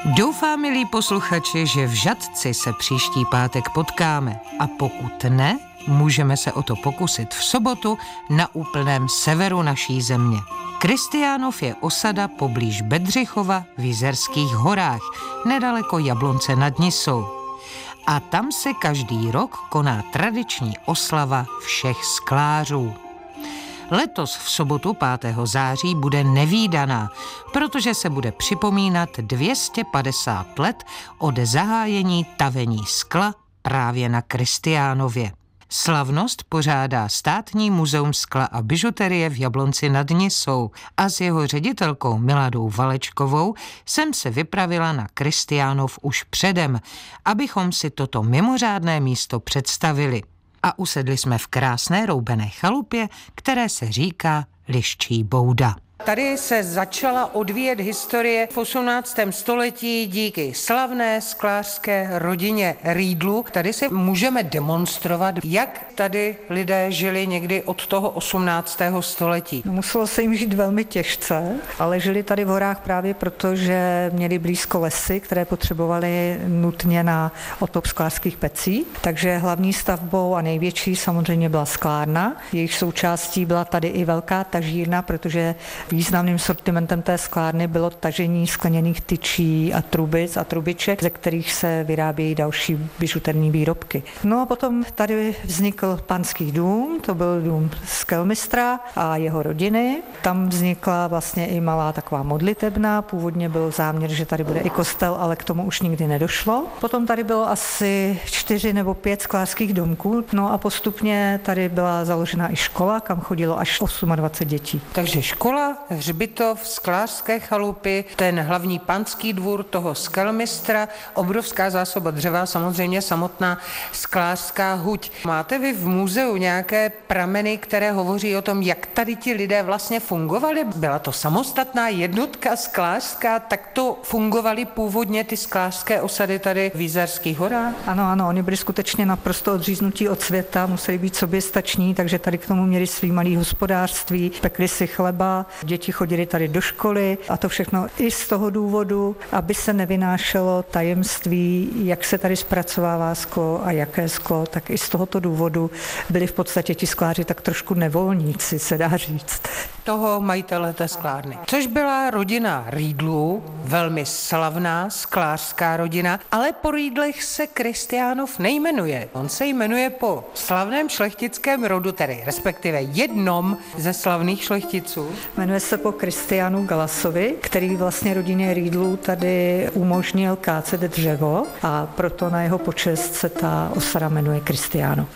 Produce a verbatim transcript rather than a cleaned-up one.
Doufám, milí posluchači, že v Žatci se příští pátek potkáme a pokud ne, můžeme se o to pokusit v sobotu na úplném severu naší země. Kristiánov je osada poblíž Bedřichova v Jizerských horách, nedaleko Jablonce nad Nisou. A tam se každý rok koná tradiční oslava všech sklářů. Letos v sobotu pátého září bude nevídaná, protože se bude připomínat dvě stě padesát let od zahájení tavení skla právě na Kristiánově. Slavnost pořádá Státní muzeum skla a bižuterie v Jablonci nad Nisou a s jeho ředitelkou Miladou Valečkovou jsem se vypravila na Kristiánov už předem, abychom si toto mimořádné místo představili. A usedli jsme v krásné roubené chalupě, které se říká Liščí bouda. Tady se začala odvíjet historie v osmnáctém století díky slavné sklářské rodině Riedlů. Tady si můžeme demonstrovat, jak tady lidé žili někdy od toho osmnáctého století. No, muselo se jim žít velmi těžce, ale žili tady v horách právě proto, že měli blízko lesy, které potřebovali nutně na otop sklářských pecí. Takže hlavní stavbou a největší samozřejmě byla sklárna. Jejich součástí byla tady i velká tažírna, protože významným sortimentem té sklárny bylo tažení skleněných tyčí a trubic a trubiček, ze kterých se vyrábějí další bižuterní výrobky. No a potom tady vznikl panský dům, to byl dům skelmistra a jeho rodiny. Tam vznikla vlastně i malá taková modlitebna, původně byl záměr, že tady bude i kostel, ale k tomu už nikdy nedošlo. Potom tady bylo asi čtyři nebo pět sklářských domků, no a postupně tady byla založena i škola, kam chodilo až dvacet osm dětí. Takže škola, hřbitov, sklářské chalupy, ten hlavní panský dvůr toho skelmistra, obrovská zásoba dřeva, samozřejmě samotná sklářská huť. Máte vy v muzeu nějaké prameny, které hovoří o tom, jak tady ti lidé vlastně fungovali? Byla to samostatná jednotka sklářská, tak to fungovaly původně ty sklářské osady tady v Jizerských horách? Ano, ano, oni byli skutečně naprosto odříznutí od světa, museli být soběstační, takže tady k tomu měli svý malý hospodářství, pekli si chleba, děti chodili tady do školy a to všechno i z toho důvodu, aby se nevynášelo tajemství, jak se tady zpracovává sklo a jaké sklo, tak i z tohoto důvodu byli v podstatě ti skláři tak trošku nevolníci, se dá říct. Toho majitele té sklárny. Což byla rodina Riedlů, velmi slavná sklářská rodina, ale po Riedlech se Kristiánov nejmenuje. On se jmenuje po slavném šlechtickém rodu, tedy respektive jednom ze slavných šlechticů. Jmenuje se po Kristiánu Galasovi, který vlastně rodině Riedlů tady umožnil kácet dřevo a proto na jeho počest se ta osada jmenuje Kristiánov.